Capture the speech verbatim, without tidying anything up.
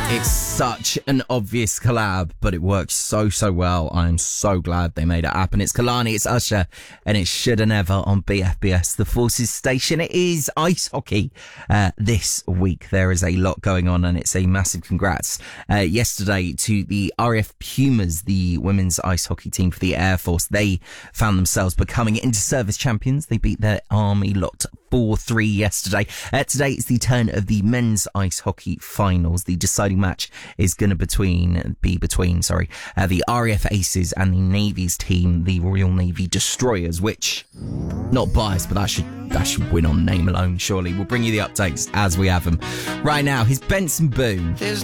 It's such an obvious collab, but it works so, so well. I'm so glad they made it happen. It's Kalani, it's Usher, and it's Shoulda Never on B F B S, the Forces station. It is ice hockey uh, this week. There is a lot going on, and it's a massive congrats uh, yesterday to the R A F Pumas, the women's ice hockey team for the Air Force. They found themselves becoming inter-service champions. They beat their Army lot four three yesterday. Uh, today is the turn of the men's ice hockey finals. The deciding match is going to between be between sorry uh, the R A F Aces and the Navy's team, the Royal Navy Destroyers, which, not biased, but that should that should win on name alone, surely. We'll bring you the updates as we have them. Right now, here's Benson Boone. There's